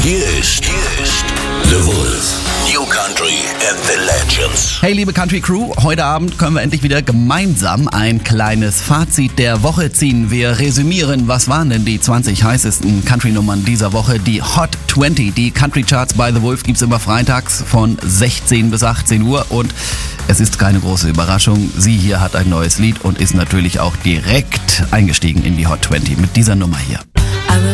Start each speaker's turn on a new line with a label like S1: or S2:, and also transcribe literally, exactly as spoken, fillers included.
S1: Hier ist, hier ist The Wolf. New Country and the Legends.
S2: Hey liebe Country Crew, heute Abend können wir endlich wieder gemeinsam ein kleines Fazit der Woche ziehen. Wir resümieren, was waren denn die zwanzig heißesten Country-Nummern dieser Woche, die Hot zwanzig. Die Country Charts by The Wolf gibt's immer freitags von sechzehn bis achtzehn Uhr und es ist keine große Überraschung, sie hier hat ein neues Lied und ist natürlich auch direkt eingestiegen in die Hot zwanzig mit dieser Nummer hier.